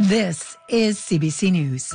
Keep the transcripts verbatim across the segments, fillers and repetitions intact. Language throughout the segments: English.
This is C B C News.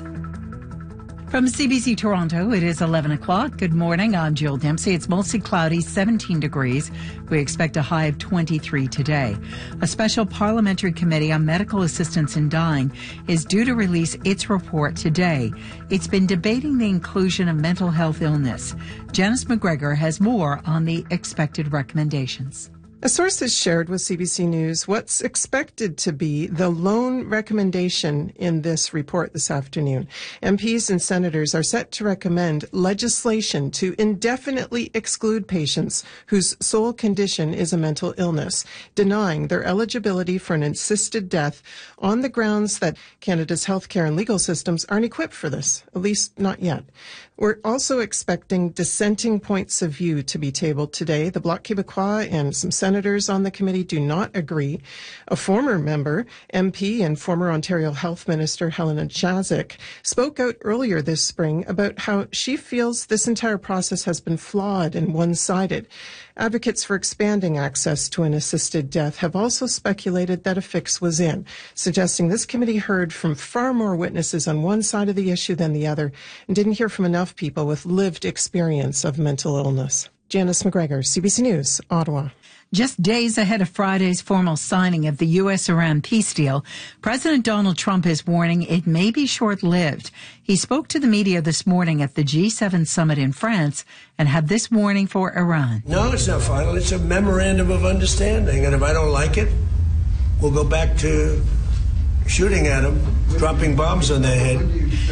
From C B C Toronto, it is eleven o'clock. Good morning. I'm Jill Dempsey. It's mostly cloudy, seventeen degrees. We expect a high of twenty-three today. A special parliamentary committee on medical assistance in dying is due to release its report today. It's been debating the inclusion of mental health illness. Janice McGregor has more on the expected recommendations. A source has shared with C B C News what's expected to be the lone recommendation in this report this afternoon. M Ps and senators are set to recommend legislation to indefinitely exclude patients whose sole condition is a mental illness, denying their eligibility for an assisted death on the grounds that Canada's healthcare and legal systems aren't equipped for this, at least not yet. We're also expecting dissenting points of view to be tabled today. The Bloc Québécois and some senators on the committee do not agree. A former member, M P and former Ontario Health Minister Helena Jaczek, spoke out earlier this spring about how she feels this entire process has been flawed and one-sided. Advocates for expanding access to an assisted death have also speculated that a fix was in, suggesting this committee heard from far more witnesses on one side of the issue than the other and didn't hear from enough people with lived experience of mental illness. Janice McGregor, C B C News, Ottawa. Just days ahead of Friday's formal signing of the U S Iran peace deal, President Donald Trump is warning it may be short-lived. He spoke to the media this morning at the G seven summit in France and had this warning for Iran. No, it's not final. It's a memorandum of understanding. And if I don't like it, we'll go back to shooting at them, dropping bombs on their head.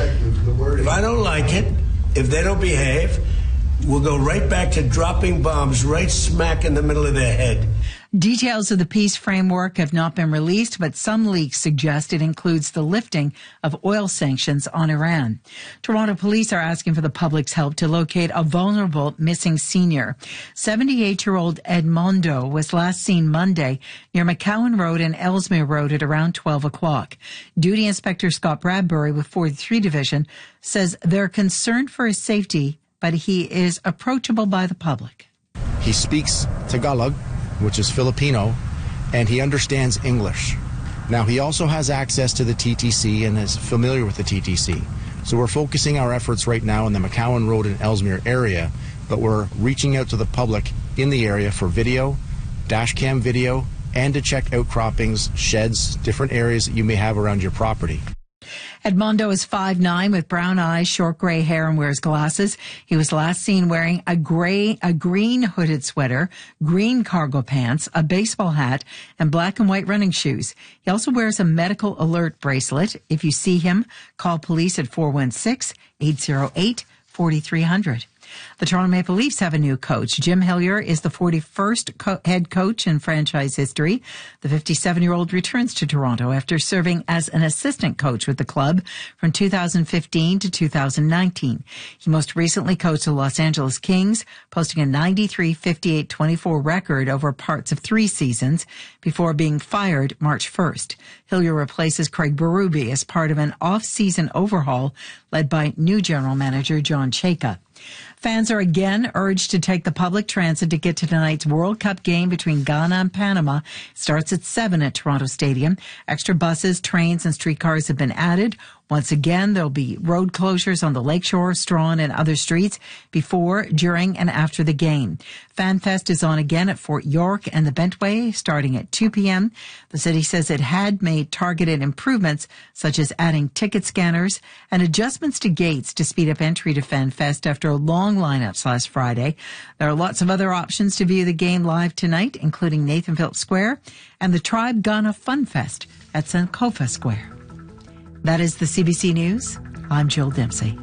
If I don't like it, if they don't behave, we'll go right back to dropping bombs right smack in the middle of their head. Details of the peace framework have not been released, but some leaks suggest it includes the lifting of oil sanctions on Iran. Toronto police are asking for the public's help to locate a vulnerable missing senior. seventy-eight-year-old Edmondo was last seen Monday near McCowan Road and Ellesmere Road at around twelve o'clock. Duty Inspector Scott Bradbury with forty-three Division says they're concerned for his safety, but he is approachable by the public. He speaks Tagalog, which is Filipino, and he understands English. Now, he also has access to the T T C and is familiar with the T T C. So we're focusing our efforts right now in the McCowan Road and Ellesmere area, but we're reaching out to the public in the area for video, dash cam video, and to check outcroppings, sheds, different areas that you may have around your property. Edmondo is five nine with brown eyes, short gray hair, and wears glasses. He was last seen wearing a gray, a green hooded sweater, green cargo pants, a baseball hat, and black and white running shoes. He also wears a medical alert bracelet. If you see him, call police at four one six, eight zero eight, four three zero zero. The Toronto Maple Leafs have a new coach. Jim Hillier is the forty-first co- head coach in franchise history. The fifty-seven-year-old returns to Toronto after serving as an assistant coach with the club from two thousand fifteen to two thousand nineteen. He most recently coached the Los Angeles Kings, posting a ninety-three, fifty-eight, twenty-four record over parts of three seasons before being fired March first. Hillier replaces Craig Berube as part of an off-season overhaul led by new general manager John Chayka. Fans are again urged to take the public transit to get to tonight's World Cup game between Ghana and Panama. It starts at seven at Toronto Stadium. Extra buses, trains, and streetcars have been added. Once again, there'll be road closures on the Lakeshore, Strawn, and other streets before, during, and after the game. FanFest is on again at Fort York and the Bentway starting at two p.m. The city says it had made targeted improvements such as adding ticket scanners and adjustments to gates to speed up entry to FanFest after long lineups last Friday. There are lots of other options to view the game live tonight, including Nathan Phillips Square and the Tribe Ghana Fun Fest at Sankofa Square. That is the C B C News. I'm Jill Dempsey.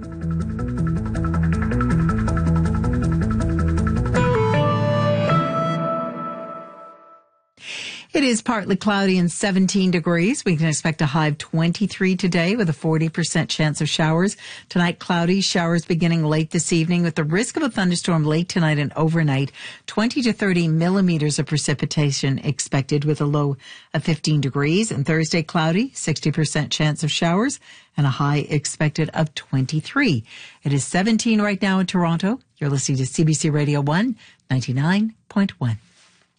It is partly cloudy and seventeen degrees. We can expect a high of twenty-three today with a forty percent chance of showers. Tonight, cloudy, showers beginning late this evening with the risk of a thunderstorm late tonight and overnight. twenty to thirty millimeters of precipitation expected with a low of fifteen degrees. And Thursday, cloudy, sixty percent chance of showers and a high expected of twenty-three. It is seventeen right now in Toronto. You're listening to C B C Radio one, ninety-nine point one.